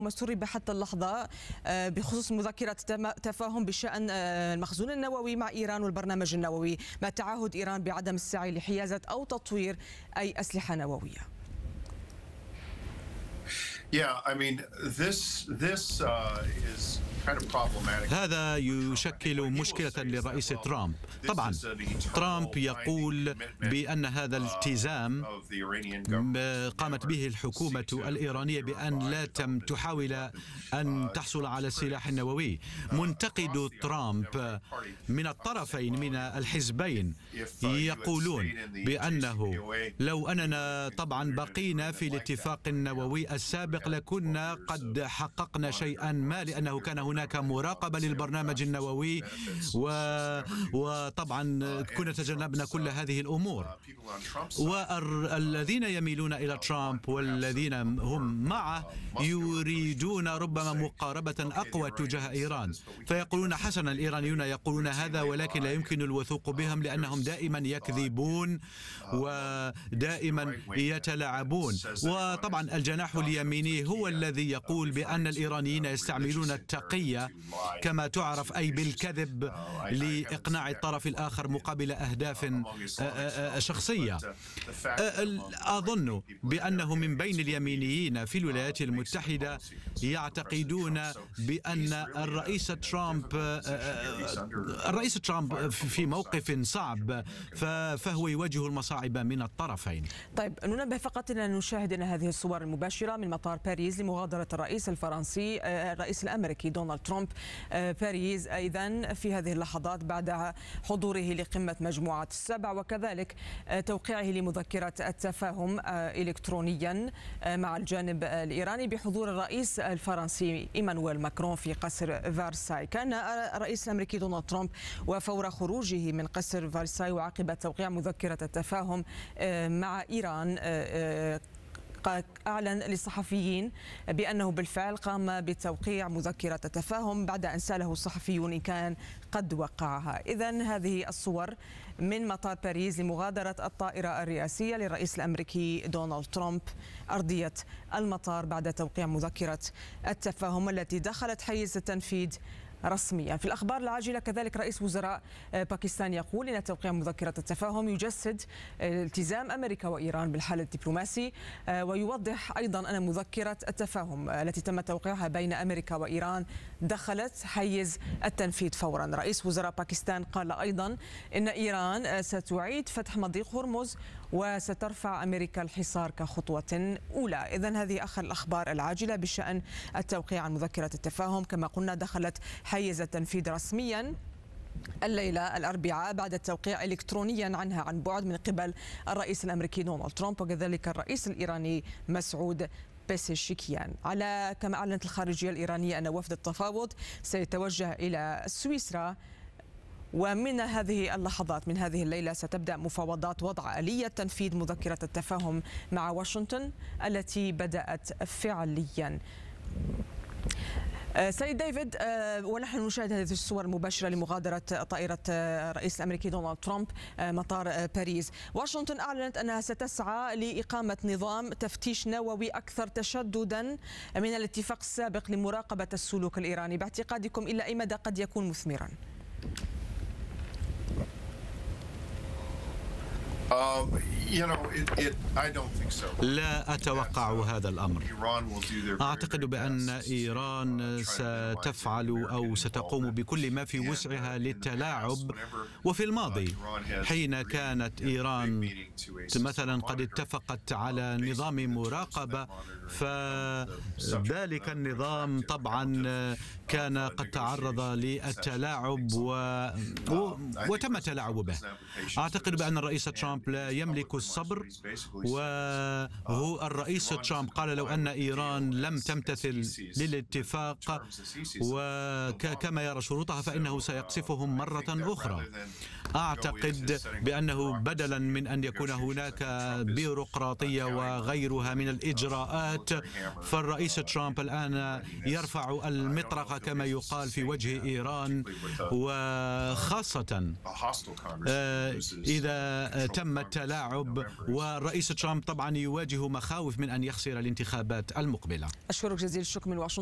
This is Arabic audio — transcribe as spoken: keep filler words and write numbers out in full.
ما سرب حتى اللحظة بخصوص مذكرة تفاهم بشأن المخزون النووي مع إيران والبرنامج النووي مع تعهد إيران بعدم السعي لحيازة أو تطوير أي أسلحة نووية. Yeah, I mean, this this uh, is kind of problematic. هذا يشكل مشكلة للرئيس ترامب. طبعا ترامب يقول بأن هذا الالتزام قامت به الحكومة الإيرانية بأن لا تحاول أن تحصل على السلاح النووي. منتقد ترامب من الطرفين من الحزبين يقولون بأنه لو أننا طبعا بقينا في الاتفاق النووي السابق لكنا قد حققنا شيئا ما، لأنه كان هناك مراقبة للبرنامج النووي و... وطبعا كنا تجنبنا كل هذه الأمور. والذين يميلون إلى ترامب والذين هم معه يريدون ربما مقاربة أقوى تجاه إيران، فيقولون حسنا الإيرانيون يقولون هذا ولكن لا يمكن الوثوق بهم لأنهم دائما يكذبون ودائما يتلاعبون. وطبعا الجناح اليميني هو الذي يقول بأن الإيرانيين يستعملون التقية كما تعرف، أي بالكذب لإقناع الطرف الآخر مقابل أهداف شخصية. أظن بأنه من بين اليمينيين في الولايات المتحدة يعتقدون بأن الرئيس ترامب الرئيس ترامب في موقف صعب، فهو يواجه المصاعب من الطرفين. طيب ننبه فقط أن نشاهد أن هذه الصور المباشرة من مطار باريس لمغادرة الرئيس الفرنسي الرئيس الأمريكي دونالد ترامب باريس أيضا في هذه اللحظات بعد حضوره لقمة مجموعة السبع وكذلك توقيعه لمذكرة التفاهم إلكترونيا مع الجانب الإيراني بحضور الرئيس الفرنسي إيمانويل ماكرون في قصر فرساي. كان الرئيس الأمريكي دونالد ترامب وفور خروجه من قصر فرساي وعقب توقيع مذكرة التفاهم مع إيران أعلن للصحفيين بأنه بالفعل قام بتوقيع مذكرة التفاهم بعد أن سأله الصحفيون إن كان قد وقعها. إذن هذه الصور من مطار باريس لمغادرة الطائرة الرئاسية للرئيس الأمريكي دونالد ترامب أرضية المطار بعد توقيع مذكرة التفاهم التي دخلت حيز التنفيذ رسميا. في الأخبار العاجلة كذلك رئيس وزراء باكستان يقول إن توقيع مذكرة التفاهم يجسد التزام أمريكا وإيران بالحل الدبلوماسي، ويوضح أيضا أن مذكرة التفاهم التي تم توقيعها بين أمريكا وإيران دخلت حيز التنفيذ فورا. رئيس وزراء باكستان قال أيضا إن إيران ستعيد فتح مضيق هرمز وسترفع أمريكا الحصار كخطوة أولى. إذن هذه آخر الأخبار العاجلة بشأن التوقيع عن مذكرة التفاهم. كما قلنا دخلت حيز التنفيذ رسميا الليلة الأربعاء بعد التوقيع إلكترونيا عنها عن بعد من قبل الرئيس الأمريكي دونالد ترامب وكذلك الرئيس الإيراني مسعود بيزشكيان. على كما أعلنت الخارجية الإيرانية أن وفد التفاوض سيتوجه إلى سويسرا، ومن هذه اللحظات من هذه الليلة ستبدأ مفاوضات وضع آلية تنفيذ مذكرة التفاهم مع واشنطن التي بدأت فعليا. سيد ديفيد، ونحن نشاهد هذه الصور المباشرة لمغادرة طائرة الرئيس الأمريكي دونالد ترامب مطار باريس. واشنطن أعلنت أنها ستسعى لإقامة نظام تفتيش نووي أكثر تشددا من الاتفاق السابق لمراقبة السلوك الإيراني. باعتقادكم إلى أي مدى قد يكون مثمرا؟ لا أتوقع هذا الأمر. أعتقد بأن إيران ستفعل أو ستقوم بكل ما في وسعها للتلاعب. وفي الماضي حين كانت إيران مثلا قد اتفقت على نظام مراقبة، فذلك النظام طبعا كان قد تعرض للتلاعب و... و... وتم التلاعب به. أعتقد بأن الرئيس ترامب لا يملك الصبر، وهو الرئيس ترامب قال لو أن إيران لم تمتثل للاتفاق وكما يرى شروطها فإنه سيقصفهم مرة أخرى. أعتقد بأنه بدلا من أن يكون هناك بيروقراطية وغيرها من الإجراءات الانتخابات، فالرئيس ترامب الآن يرفع المطرقة كما يقال في وجه إيران، وخاصة إذا تم التلاعب، والرئيس ترامب طبعا يواجه مخاوف من أن يخسر الانتخابات المقبلة. أشكرك جزيل الشكر من واشنطن.